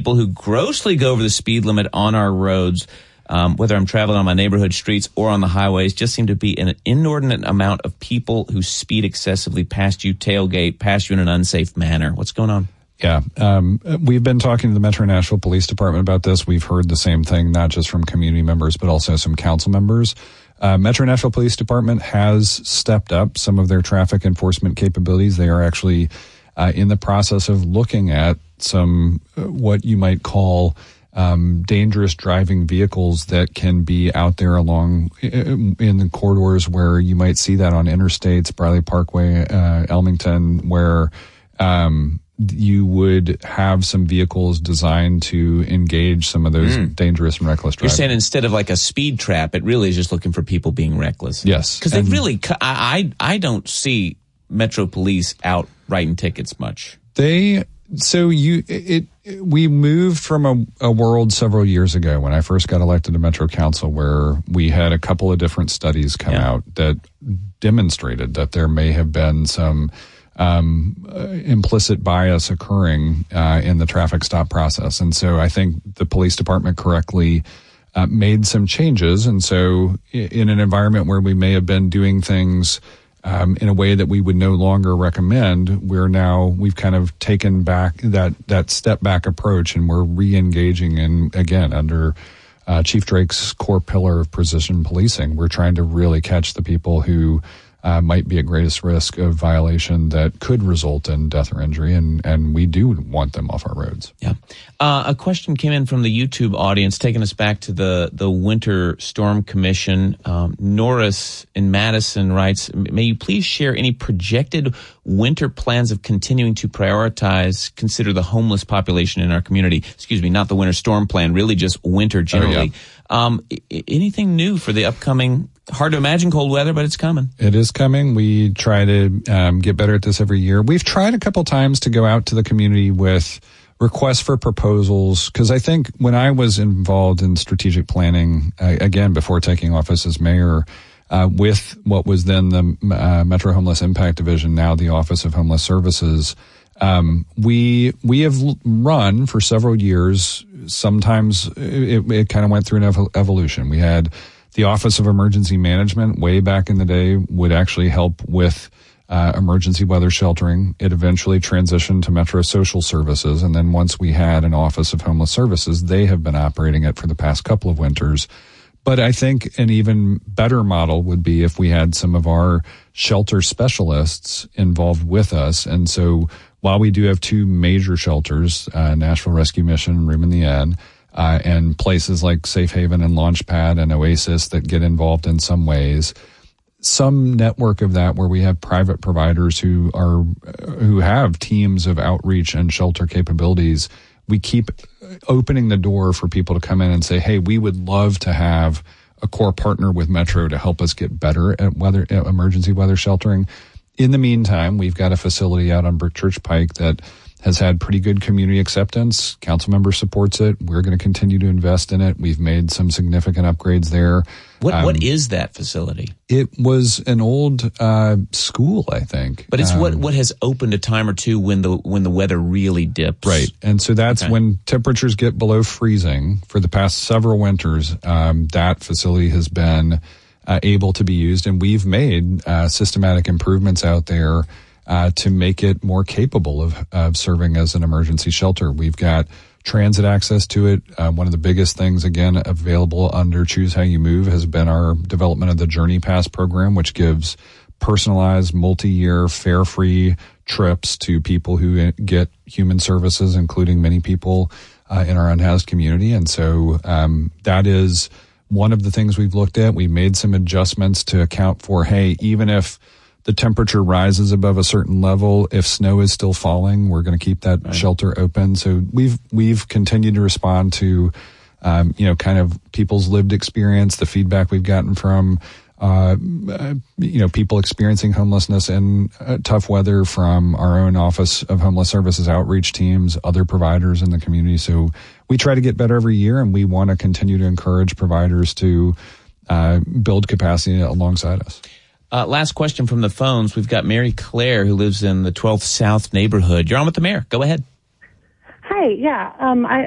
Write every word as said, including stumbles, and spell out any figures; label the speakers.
Speaker 1: people who grossly go over the speed limit on our roads, um, whether I'm traveling on my neighborhood streets or on the highways, just seem to be an inordinate amount of people who speed excessively past you, tailgate, past you in an unsafe manner. What's going on?
Speaker 2: Yeah, um, we've been talking to the Metro Nashville Police Department about this. We've heard the same thing, not just from community members, but also some council members. Uh, Metro Nashville Police Department has stepped up some of their traffic enforcement capabilities. They are actually uh, in the process of looking at some uh, what you might call um, dangerous driving vehicles that can be out there along in, in the corridors where you might see that on interstates, Briley Parkway, uh, Elmington, where um, you would have some vehicles designed to engage some of those mm. dangerous and reckless driving.
Speaker 1: You're saying instead of like a speed trap, it really is just looking for people being reckless.
Speaker 2: Yes.
Speaker 1: Because they really, I, I don't see Metro Police out writing tickets much.
Speaker 2: They, so you, it, it we moved from a, a world several years ago when I first got elected to Metro Council where we had a couple of different studies come yeah. out that demonstrated that there may have been some Um, uh, implicit bias occurring uh, in the traffic stop process. And so I think the police department correctly uh, made some changes. And so in an environment where we may have been doing things um, in a way that we would no longer recommend, we're now, we've kind of taken back that, that step back approach and we're re-engaging in, again, under uh, Chief Drake's core pillar of precision policing. We're trying to really catch the people who Uh, might be at greatest risk of violation that could result in death or injury, and, and we do want them off our roads.
Speaker 1: Yeah. Uh, a question came in from the YouTube audience, taking us back to the, the Winter Storm Commission. Um, Norris in Madison writes, may you please share any projected winter plans of continuing to prioritize, consider the homeless population in our community? Excuse me, not the winter storm plan, really just winter generally. Oh, yeah. Um, I- anything new for the upcoming, hard to imagine cold weather, but it's coming.
Speaker 2: It is coming. We try to um, get better at this every year. We've tried a couple times to go out to the community with requests for proposals, because I think when I was involved in strategic planning, uh, again, before taking office as mayor, uh, with what was then the uh, Metro Homeless Impact Division, now the Office of Homeless Services, um, we we have run for several years. Sometimes it, it kind of went through an ev- evolution. We had the Office of Emergency Management way back in the day would actually help with uh, emergency weather sheltering. It eventually transitioned to Metro Social Services. And then once we had an Office of Homeless Services, they have been operating it for the past couple of winters. But I think an even better model would be if we had some of our shelter specialists involved with us. And so while we do have two major shelters, uh, Nashville Rescue Mission and Room in the Inn, Uh, and places like Safe Haven and Launchpad and Oasis that get involved in some ways, some network of that where we have private providers who are, who have teams of outreach and shelter capabilities. We keep opening the door for people to come in and say, hey, we would love to have a core partner with Metro to help us get better at weather, at emergency weather sheltering. In the meantime, we've got a facility out on Brick Church Pike that has had pretty good community acceptance. Council member supports it. We're going to continue to invest in it. We've made some significant upgrades there.
Speaker 1: What
Speaker 2: um,
Speaker 1: What is that facility?
Speaker 2: It was an old uh, school, I think.
Speaker 1: But it's
Speaker 2: um,
Speaker 1: what what has opened a time or two when the when the weather really dips.
Speaker 2: Right. And so that's okay. When temperatures get below freezing for the past several winters, um, that facility has been uh, able to be used. And we've made uh, systematic improvements out there Uh, to make it more capable of, of serving as an emergency shelter. We've got transit access to it. Uh, one of the biggest things, again, available under Choose How You Move has been our development of the Journey Pass program, which gives personalized, multi-year, fare-free trips to people who get human services, including many people uh, in our unhoused community. And so um, that is one of the things we've looked at. We've made some adjustments to account for, hey, even if the temperature rises above a certain level, if snow is still falling, we're going to keep that right. shelter open. So we've we've continued to respond to, um, you know, kind of people's lived experience, the feedback we've gotten from, uh, you know, people experiencing homelessness in uh, tough weather, from our own Office of Homeless Services outreach teams, other providers in the community. So we try to get better every year, and we want to continue to encourage providers to uh, build capacity alongside us.
Speaker 1: Uh, last question from the phones. We've got Mary Claire, who lives in the twelfth South neighborhood. You're on with the mayor. Go ahead.
Speaker 3: Hi. Yeah. Um, I,